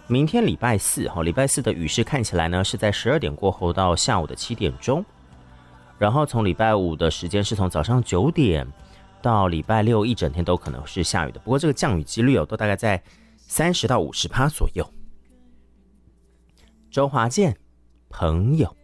明天礼拜四，礼拜四的雨势看起来呢是在12点过后到下午的7点钟，然后从礼拜五的时间是从早上9点到礼拜六一整天都可能是下雨的，不过这个降雨几率都大概在30到50%左右。周华健，朋友。